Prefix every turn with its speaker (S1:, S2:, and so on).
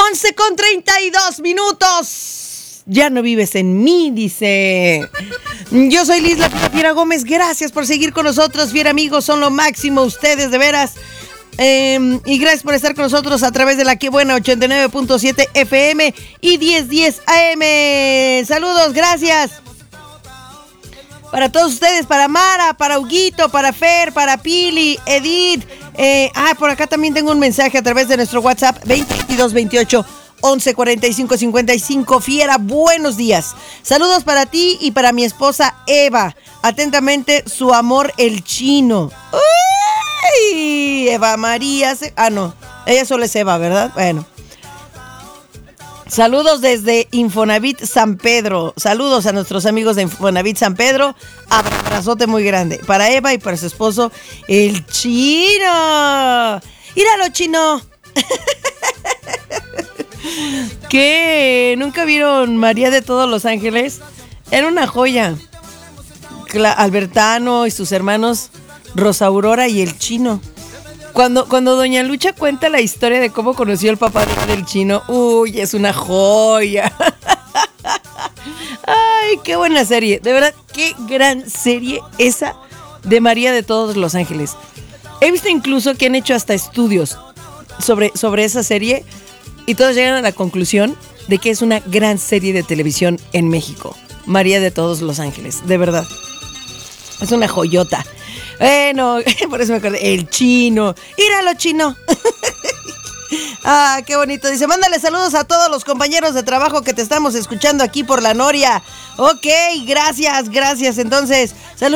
S1: 11:32. Ya no vives en mí, dice. Yo soy Liz La Fiera Gómez. Gracias por seguir con nosotros, fiera amigos. Son lo máximo ustedes, de veras. Y gracias por estar con nosotros a través de la Que Buena 89.7 FM y 1010 AM. Saludos, gracias. Para todos ustedes, para Mara, para Huguito, para Fer, para Pili, Edith. Por acá también tengo un mensaje a través de nuestro WhatsApp 2228 11:45:55. Fiera, buenos días. Saludos para ti y para mi esposa Eva. Atentamente, su amor, el chino. ¡Uy! Eva María. No, ella solo es Eva, ¿verdad? Bueno. Saludos desde Infonavit San Pedro. Saludos a nuestros amigos de Infonavit San Pedro. Abrazote muy grande para Eva y para su esposo, el chino. ¡Míralo, chino! ¿Qué? ¿Nunca vieron María de todos los Ángeles? Era una joya. Albertano y sus hermanos Rosa Aurora y el chino. Cuando doña Lucha cuenta la historia de cómo conoció el papá del chino, uy, es una joya. Ay, qué buena serie. De verdad, qué gran serie esa de María de todos los Ángeles. He visto incluso que han hecho hasta estudios sobre esa serie y todos llegan a la conclusión de que es una gran serie de televisión en México. María de todos los Ángeles, de verdad. Es una joyota. Bueno, por eso me acordé. El chino. ¡Míralo, chino! Qué bonito. Dice, mándale saludos a todos los compañeros de trabajo que te estamos escuchando aquí por La Noria. Ok, gracias. Entonces, saludos.